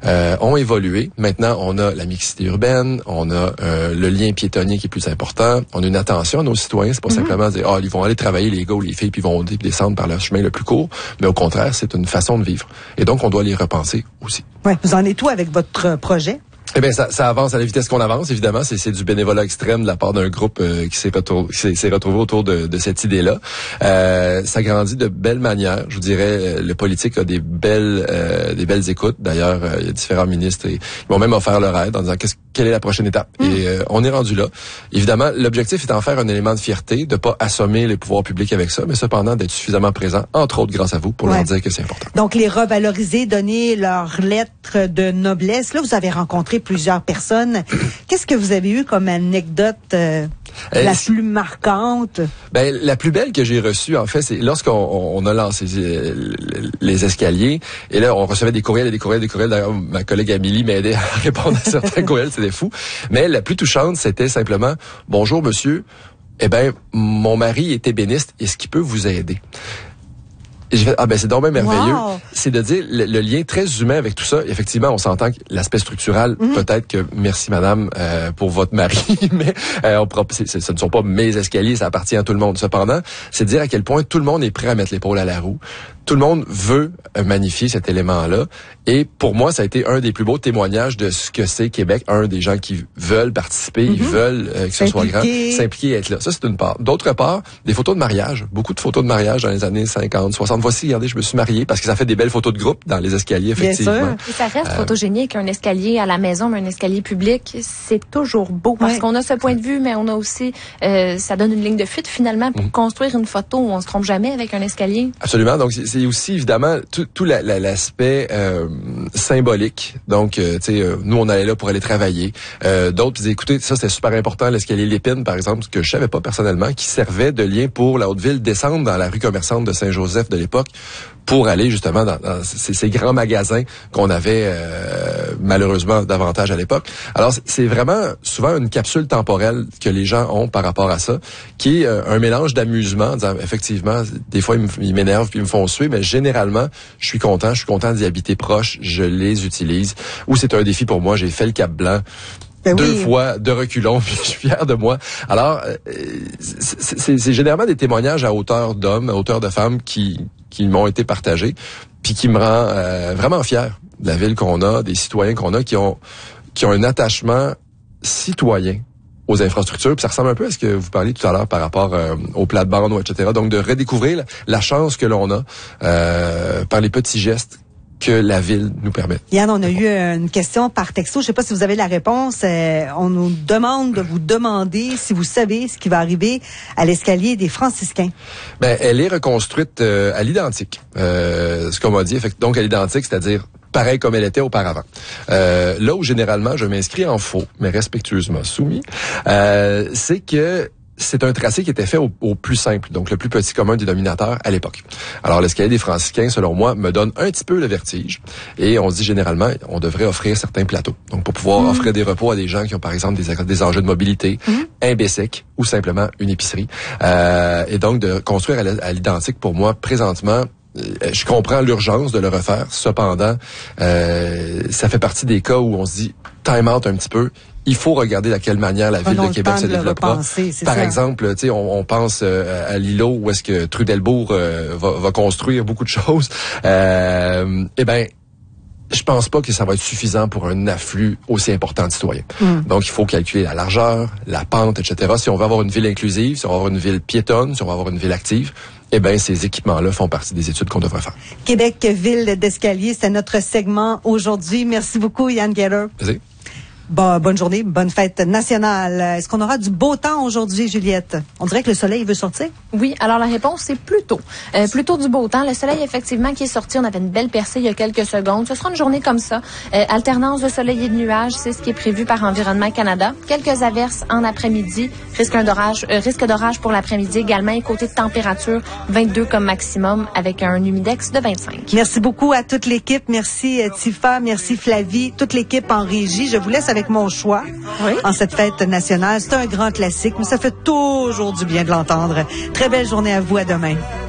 ont évolué. Maintenant, on a la mixité urbaine, on a le lien piétonnier qui est plus important, on a une attention à nos citoyens, c'est pas simplement dire ils vont aller travailler les gars ou les filles puis ils vont descendre par le chemin le plus court, mais au contraire, c'est une façon de vivre. Et donc on doit les repenser aussi. Ouais, vous en êtes où avec votre projet? Eh bien, ça avance à la vitesse qu'on avance, évidemment. C'est du bénévolat extrême de la part d'un groupe qui s'est retrouvé autour de cette idée-là. Ça grandit de belle manière. Je vous dirais, le politique a des belles écoutes. D'ailleurs, il y a différents ministres qui m'ont même offert leur aide en disant quelle est la prochaine étape. Et on est rendu là. Évidemment, l'objectif est d'en faire un élément de fierté, de pas assommer les pouvoirs publics avec ça, mais cependant d'être suffisamment présent, entre autres grâce à vous, pour leur dire que c'est important. Donc, les revaloriser, donner leur lettre de noblesse. Là, vous avez rencontré plusieurs personnes. Qu'est-ce que vous avez eu comme anecdote la plus marquante? Ben, la plus belle que j'ai reçue, en fait, c'est lorsqu'on a lancé les escaliers. Et là, on recevait des courriels et des courriels. D'ailleurs, ma collègue Amélie m'aidait à répondre à certains courriels. C'était fou. Mais la plus touchante, c'était simplement « Bonjour, monsieur. Eh ben, mon mari est ébéniste. Est-ce qu'il peut vous aider? » Et j'ai fait, c'est donc bien merveilleux. Wow. C'est de dire le lien très humain avec tout ça. Effectivement, on s'entend que l'aspect structural, peut-être que merci madame pour votre mari, mais ce ne sont pas mes escaliers, ça appartient à tout le monde. Cependant, c'est de dire à quel point tout le monde est prêt à mettre l'épaule à la roue. Tout le monde veut magnifier cet élément-là. Et pour moi, ça a été un des plus beaux témoignages de ce que c'est Québec. Un des gens qui veulent participer, ils veulent que ce soit grand, s'impliquer et être là. Ça, c'est une part. D'autre part, des photos de mariage. Beaucoup de photos de mariage dans les années 50, 60. Voici, regardez, je me suis marié parce que ça fait des belles photos de groupe dans les escaliers, effectivement. Bien sûr. Et ça reste photogénique, un escalier à la maison, mais un escalier public, c'est toujours beau. Parce qu'on a ce point de vue, mais on a aussi, ça donne une ligne de fuite finalement pour construire une photo où on se trompe jamais avec un escalier. Absolument. Donc, c'est aussi évidemment tout l'aspect symbolique. Donc, tu sais, nous, on allait là pour aller travailler. D'autres disaient, écoutez, ça, c'était super important, l'escalier Lépine, par exemple, que je savais pas personnellement, qui servait de lien pour la Haute-Ville, descendre dans la rue commerçante de Saint-Joseph de l'époque, pour aller justement dans ces grands magasins qu'on avait malheureusement davantage à l'époque. Alors, c'est vraiment souvent une capsule temporelle que les gens ont par rapport à ça, qui est un mélange d'amusement, en disant, effectivement, des fois, ils m'énervent puis ils me font suer, mais généralement, je suis content d'y habiter proche, je les utilise. Ou c'est un défi pour moi, j'ai fait le Cap-Blanc. Deux fois de reculons, puis je suis fier de moi. Alors, c'est généralement des témoignages à hauteur d'hommes, à hauteur de femmes qui m'ont été partagés, puis qui me rend vraiment fier de la ville qu'on a, des citoyens qu'on a, qui ont un attachement citoyen aux infrastructures. Puis ça ressemble un peu à ce que vous parliez tout à l'heure par rapport aux plates-bandes, etc. Donc, de redécouvrir la chance que l'on a par les petits gestes que la ville nous permet. Yann, on a eu une question par texto. Je sais pas si vous avez la réponse. On nous demande de vous demander si vous savez ce qui va arriver à l'escalier des Franciscains. Ben, elle est reconstruite à l'identique. Ce qu'on m'a dit, donc à l'identique, c'est-à-dire pareil comme elle était auparavant. Là où généralement je m'inscris en faux, mais respectueusement soumis, c'est que c'est un tracé qui était fait au plus simple, donc le plus petit commun dénominateur à l'époque. Alors, l'escalier des Franciscains, selon moi, me donne un petit peu le vertige. Et on se dit généralement, on devrait offrir certains plateaux. Donc, pour pouvoir offrir des repos à des gens qui ont, par exemple, des enjeux de mobilité, un BSEC ou simplement une épicerie. Et donc, de construire à l'identique, pour moi, présentement, je comprends l'urgence de le refaire. Cependant, ça fait partie des cas où on se dit, time out un petit peu. Il faut regarder de quelle manière la ville de Québec se développera. Par exemple, tu sais, on pense à l'îlot où est-ce que Trudelbourg va construire beaucoup de choses. Eh ben, je pense pas que ça va être suffisant pour un afflux aussi important de citoyens. Donc, il faut calculer la largeur, la pente, etc. Si on veut avoir une ville inclusive, si on veut avoir une ville piétonne, si on veut avoir une ville active, eh bien, ces équipements-là font partie des études qu'on devrait faire. Québec, ville d'escalier, c'est notre segment aujourd'hui. Merci beaucoup, Yann Geller. Vas-y. Bonne journée, bonne fête nationale. Est-ce qu'on aura du beau temps aujourd'hui, Juliette? On dirait que le soleil veut sortir? Oui, alors la réponse, c'est plutôt. Plutôt du beau temps. Le soleil, effectivement, qui est sorti. On avait une belle percée il y a quelques secondes. Ce sera une journée comme ça. Alternance de soleil et de nuages, c'est ce qui est prévu par Environnement Canada. Quelques averses en après-midi. Risque d'orage pour l'après-midi également. Et côté de température, 22 comme maximum avec un humidex de 25. Merci beaucoup à toute l'équipe. Merci Tifa, merci Flavie, toute l'équipe en régie. Je vous laisse avec mon choix en cette fête nationale. C'est un grand classique, mais ça fait toujours du bien de l'entendre. Très belle journée à vous. À demain.